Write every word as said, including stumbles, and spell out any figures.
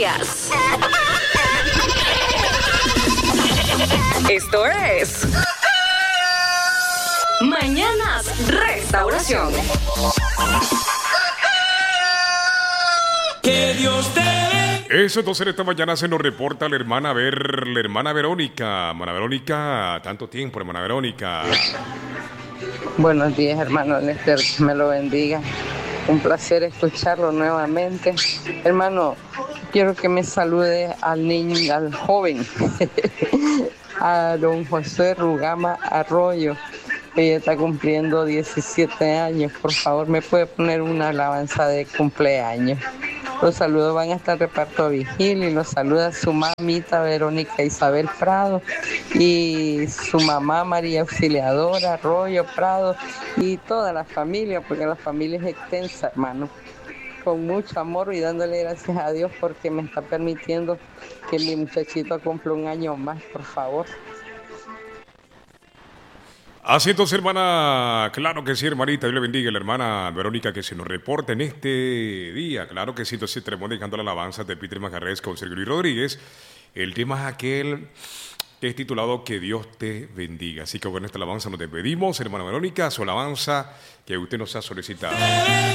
días. Esto es Mañanas Restauración. Que Dios te bendiga. Eso, entonces esta mañana se nos reporta la hermana, a ver, la hermana Verónica. Hermana Verónica, tanto tiempo, hermana Verónica. Buenos días, hermano Lester, que me lo bendiga. Un placer escucharlo nuevamente. Hermano, quiero que me salude al niño, al joven, a don José Rugama Arroyo. Ella está cumpliendo diecisiete años. Por favor, ¿me puede poner una alabanza de cumpleaños? Los saludos van a estar reparto vigil y los saluda su mamita Verónica Isabel Prado y su mamá María Auxiliadora Arroyo Prado y toda la familia, porque la familia es extensa, hermano. Con mucho amor y dándole gracias a Dios porque me está permitiendo que mi muchachito cumpla un año más, por favor. Así entonces, hermana, claro que sí, hermanita, Dios le bendiga, la hermana Verónica que se nos reporta en este día. Claro que sí, entonces tenemos dejando la alabanza de Peter Macarrés con Sergio Luis Rodríguez. El tema es aquel que es titulado Que Dios te bendiga. Así que con esta alabanza nos despedimos, hermana Verónica, su alabanza que usted nos ha solicitado.